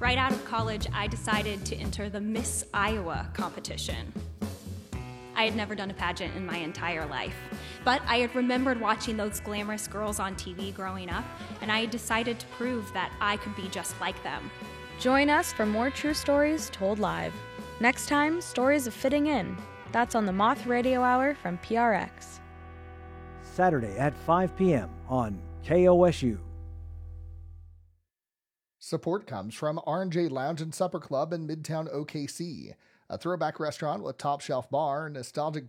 Right out of college, I decided to enter the Miss Iowa competition. I had never done a pageant in my entire life, but I had remembered watching those glamorous girls on TV growing up, and I had decided to prove that I could be just like them. Join us for more true stories told live. Next time, Stories of Fitting In. That's on the Moth Radio Hour from PRX. Saturday at 5 p.m. on KOSU. Support comes from R&J Lounge and Supper Club in Midtown OKC, a throwback restaurant with top shelf bar, nostalgic